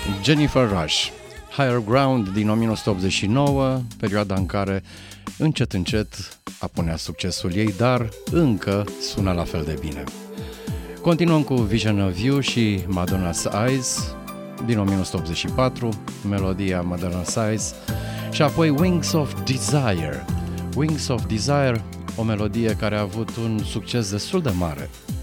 Jennifer Rush, Higher Ground din 1989, perioada în care încet apunea succesul ei, dar încă sună la fel de bine. Continuăm cu Vision of You și Madonna's Eyes din 1984, melodia Madonna's Eyes, și apoi Wings of Desire. Wings of Desire, o melodie care a avut un succes destul de mare